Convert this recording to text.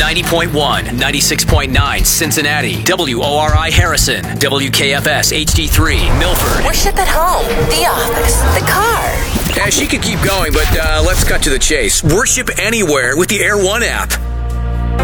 90.1, 96.9 Cincinnati, WORI Harrison, WKFS HD3 Milford. Worship at home, the office, the car. She could keep going, but let's cut to the chase. Worship anywhere with the Air One app.